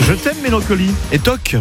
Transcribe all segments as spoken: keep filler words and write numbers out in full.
Je t'aime Mélancolie et toc.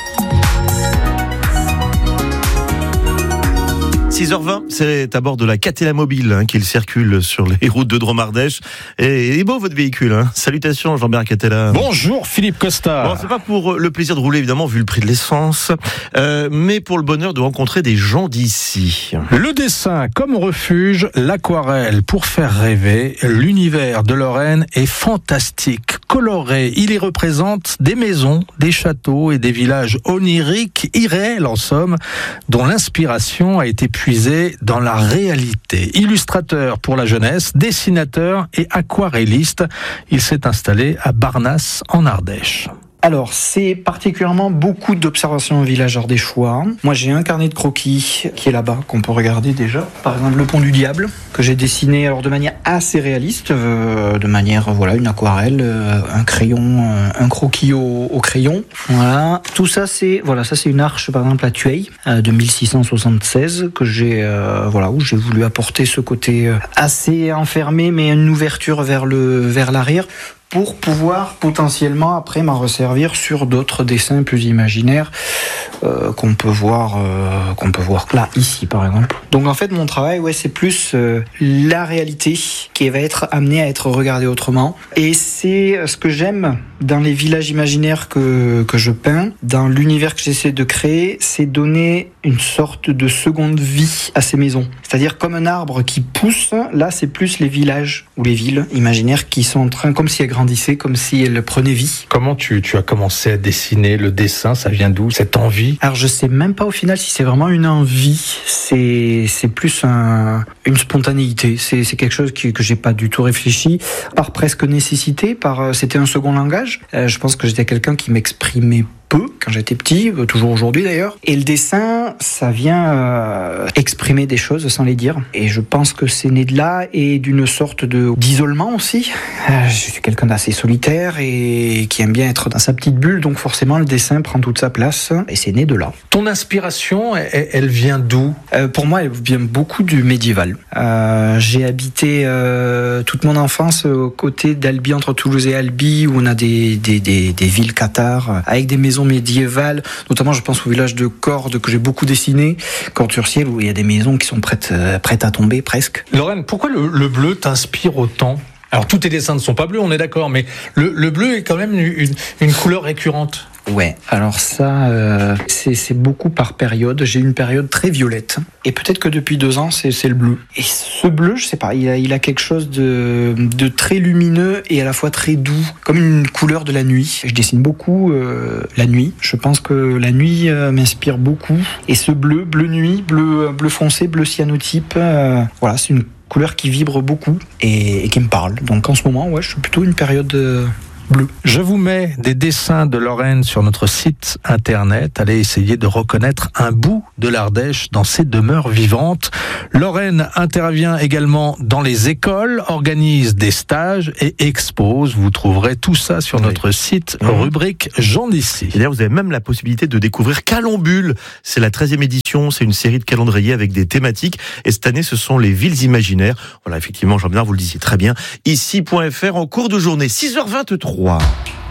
six heures vingt, c'est à bord de la Catella Mobile hein, qu'il circule sur les routes de Drôme-Ardèche. Et il est beau votre véhicule. Hein. Salutations Jean-Bernard Catella. Bonjour Philippe Costa. Bon, c'est pas pour le plaisir de rouler évidemment vu le prix de l'essence, euh, mais pour le bonheur de rencontrer des gens d'ici. Le dessin comme refuge, l'aquarelle pour faire rêver. L'univers de Lorraine est fantastique, coloré. Il y représente des maisons, des châteaux et des villages oniriques, irréels en somme, dont l'inspiration a été puisée dans la réalité. Illustrateur pour la jeunesse, dessinateur et aquarelliste, il s'est installé à Barnas en Ardèche. Alors, c'est particulièrement beaucoup d'observations au village ardéchois. Moi, j'ai un carnet de croquis qui est là-bas, qu'on peut regarder déjà. Par exemple, le pont du diable, que j'ai dessiné alors de manière assez réaliste, euh, de manière, voilà, une aquarelle, euh, un crayon, euh, un croquis au, au crayon. Voilà. Tout ça, c'est, voilà, ça, c'est une arche, par exemple, à Thueil, euh, de mille six cent soixante-seize, que j'ai, euh, voilà, où j'ai voulu apporter ce côté euh, assez enfermé, mais une ouverture vers le, vers l'arrière, pour pouvoir potentiellement après m'en resservir sur d'autres dessins plus imaginaires euh, qu'on peut voir euh, qu'on peut voir là ici par exemple. Donc en fait mon travail ouais c'est plus euh, la réalité qui va être amenée à être regardée autrement, et c'est ce que j'aime dans les villages imaginaires que que je peins, dans l'univers que j'essaie de créer, c'est donner une sorte de seconde vie à ces maisons. C'est-à-dire comme un arbre qui pousse, là c'est plus les villages ou les villes imaginaires qui sont en train, comme si elles grandissaient, comme si elles prenaient vie. Comment tu, tu as commencé à dessiner le dessin? Ça vient d'où cette envie? Alors je sais même pas au final si c'est vraiment une envie, c'est, c'est plus un, une spontanéité, c'est, c'est quelque chose qui, que j'ai pas du tout réfléchi, par presque nécessité, par, c'était un second langage. Euh, je pense que j'étais quelqu'un qui m'exprimait peu quand j'étais petit, toujours aujourd'hui d'ailleurs. Et le dessin, ça vient euh, exprimer des choses sans les dire. Et je pense que c'est né de là et d'une sorte de d'isolement aussi. Euh, je suis quelqu'un d'assez solitaire et qui aime bien être dans sa petite bulle, donc forcément le dessin prend toute sa place. Et c'est né de là. Ton inspiration, elle, elle vient d'où? euh, Pour moi, elle vient beaucoup du médiéval. Euh, j'ai habité euh, toute mon enfance aux côtés d'Albi, entre Toulouse et Albi, où on a des, des, des, des villes cathares avec des maisons médiévales, notamment je pense au village de Cordes que j'ai beaucoup dessiné, Cordes-sur-Ciel, où il y a des maisons qui sont prêtes, euh, prêtes à tomber presque. Lorraine, pourquoi le, le bleu t'inspire autant? Alors tous tes dessins ne sont pas bleus, on est d'accord, mais le, le bleu est quand même une, une couleur récurrente. Ouais, alors ça, euh, c'est, c'est beaucoup par période. J'ai une période très violette. Et peut-être que depuis deux ans, c'est, c'est le bleu. Et ce bleu, je sais pas, il a, il a quelque chose de, de très lumineux et à la fois très doux, comme une couleur de la nuit. Je dessine beaucoup euh, la nuit. Je pense que la nuit euh, m'inspire beaucoup. Et ce bleu, bleu nuit, bleu, bleu foncé, bleu cyanotype, euh, voilà, c'est une couleur qui vibre beaucoup et, et qui me parle. Donc en ce moment, ouais, je suis plutôt une période... Euh, bleu. Je vous mets des dessins de Lorraine sur notre site internet. Allez essayer de reconnaître un bout de l'Ardèche dans ses demeures vivantes. Lorraine intervient également dans les écoles, organise des stages et expose. Vous trouverez tout ça sur oui. notre site, mmh. rubrique Gens d'ici. Et d'ailleurs, vous avez même la possibilité de découvrir Calumbule. C'est la treizième édition, c'est une série de calendriers avec des thématiques. Et cette année, ce sont les villes imaginaires. Voilà, effectivement, Jean-Bernard, vous le disiez très bien. Ici point F R en cours de journée, six heures vingt-trois.